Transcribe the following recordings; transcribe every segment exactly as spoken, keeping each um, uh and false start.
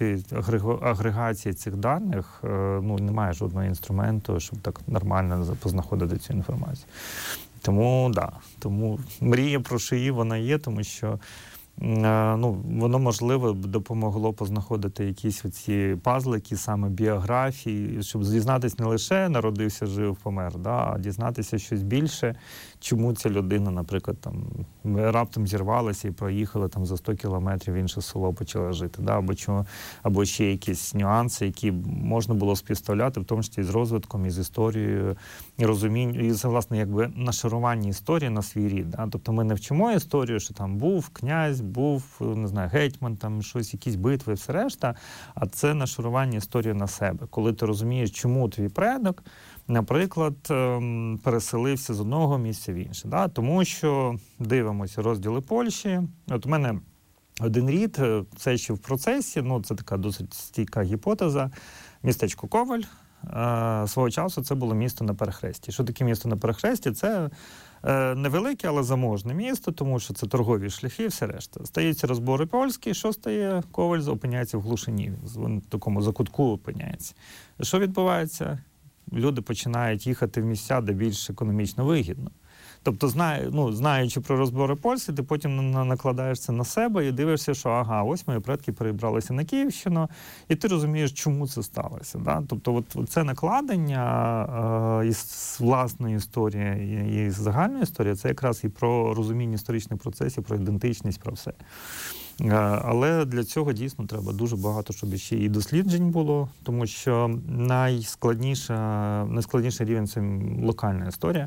цієї агрегації цих даних, ну, немає жодного інструменту, щоб так нормально познаходити цю інформацію. Тому, да, тому мрія про ШИІ, вона є, тому що ну, воно, можливо, допомогло познаходити якісь оці пазлики, саме біографії, щоб дізнатися не лише народився, жив, помер, да, а дізнатися щось більше, чому ця людина, наприклад, там, раптом зірвалася і проїхала там за сто кілометрів в інше село, почала жити, да, або, чого, або ще якісь нюанси, які можна було співставляти, в тому числі з розвитком, і з історією, і розумінням, і, власне, якби нашарування історії на свій рід. Да? Тобто ми не вчимо історію, що там був князь, був, не знаю, гетьман, там щось, якісь битви, все решта, а це нашарування історії на себе. Коли ти розумієш, чому твій предок, наприклад, переселився з одного місця в інше. Да? Тому що, дивимося, розділи Польщі. От у мене один рід, це ще в процесі, ну це така досить стійка гіпотеза, містечко Коваль. Свого часу це було місто на перехресті. Що таке місто на перехресті? Це невелике, але заможне місто, тому що це торгові шляхи і все решта. Стаються розбори польські, що стає? Коваль опиняється в глушині, в такому закутку опиняється. Що відбувається? Люди починають їхати в місця, де більш економічно вигідно. Тобто, знає, ну, знаючи про розбори Польщі, ти потім накладаєш це на себе і дивишся, що ага, ось мої предки перебралися на Київщину, і ти розумієш, чому це сталося. Да? Тобто от, це накладення е, із власної історії і, і загальної історії, це якраз і про розуміння історичних процесів, про ідентичність, про все. Е, але для цього дійсно треба дуже багато, щоб ще і досліджень було, тому що найскладніша, найскладніший рівень – це локальна історія.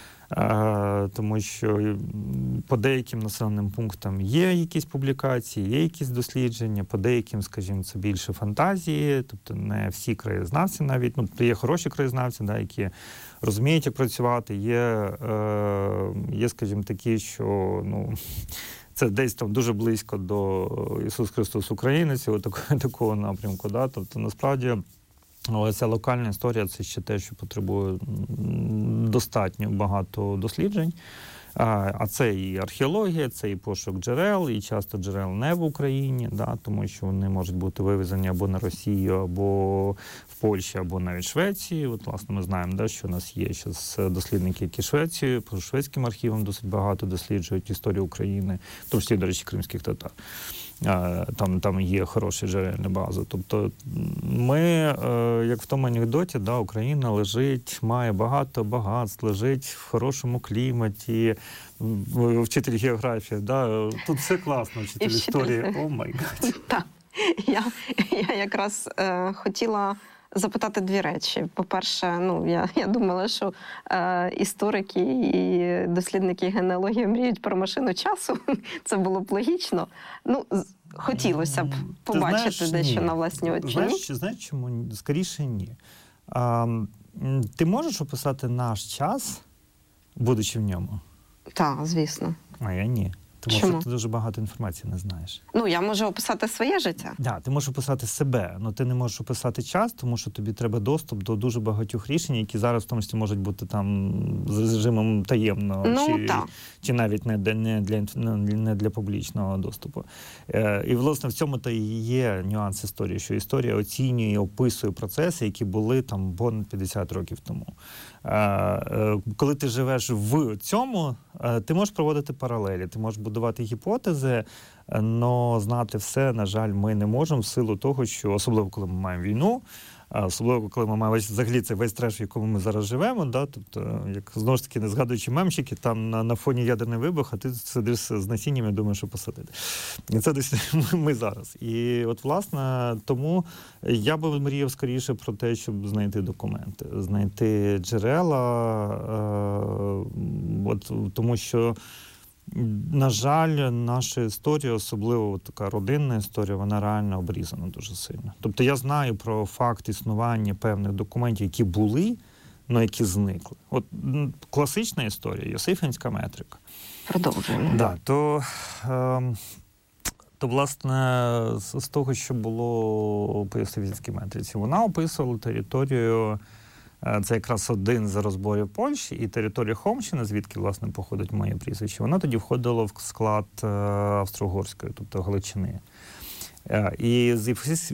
А, тому що по деяким населеним пунктам є якісь публікації, є якісь дослідження, по деяким, скажімо, це більше фантазії, тобто не всі краєзнавці навіть, ну, є хороші краєзнавці, да, які розуміють, як працювати, є, е, є, скажімо, такі, що, ну, це десь там дуже близько до Ісус Христос Українець, такого, такого напрямку, да, тобто насправді але ця локальна історія – це ще те, що потребує достатньо багато досліджень. А це і археологія, це і пошук джерел, і часто джерел не в Україні, да, тому що вони можуть бути вивезені або на Росію, або в Польщі, або навіть в Швеції. От, власне, ми знаємо, да, що у нас є зараз дослідники, які Швецію, по шведським архівам досить багато досліджують історію України, в тому числі, до речі, кримських татар. Там, там є хороша джерельна база. Тобто ми, як в тому анекдоті, да, Україна лежить, має багато багатств, лежить в хорошому кліматі, вчитель географії, да, тут все класно, вчитель історії, о май гад. Так, я, я якраз е, хотіла запитати дві речі. По-перше, ну, я, я думала, що е, історики і дослідники генеалогії мріють про машину часу. Це було б логічно. Ну, хотілося б побачити знаєш, дещо ні. на власні очі. Знаєш, знаєш чому? Скоріше ні. А, ти можеш описати наш час, будучи в ньому? Так, звісно. А я ні. Тому Чому? що ти дуже багато інформації не знаєш. Ну, я можу описати своє життя. Так, да, ти можеш описати себе, але ти не можеш описати час, тому що тобі треба доступ до дуже багатьох рішень, які зараз в тому числі можуть бути там з режимом таємного, ну, чи, так. чи навіть не для, не, для, не для публічного доступу. Е, і, власне, в цьому то і є нюанс історії, що історія оцінює і описує процеси, які були там понад п'ятдесят років тому. Е, коли ти живеш в цьому, е, ти можеш проводити паралелі, ти можеш будувати гіпотези, але знати все, на жаль, ми не можемо в силу того, що, особливо коли ми маємо війну, особливо коли ми маємо взагалі цей весь треш, в якому ми зараз живемо, да, тобто, як, знову ж таки, не згадуючи мемчики, там на, на фоні ядерний вибух, а ти сидиш з насінням і думаєш, що посадити. І це десь ми зараз. І от, власне, тому я би мріяв скоріше про те, щоб знайти документи, знайти джерела, е, от, тому що на жаль, наша історія, особливо така родинна історія, вона реально обрізана дуже сильно. Тобто я знаю про факт існування певних документів, які були, але які зникли. От класична історія, Йосифінська метрика. Продовжуємо. Да, то, е, то, власне, з, з того, що було по Йосифінській метриці, вона описувала територію. Це якраз один з розборів Польщі і територія Хомщини, звідки, власне, походить моє прізвище, воно тоді входило в склад Австро-Угорської, тобто Галичини. І з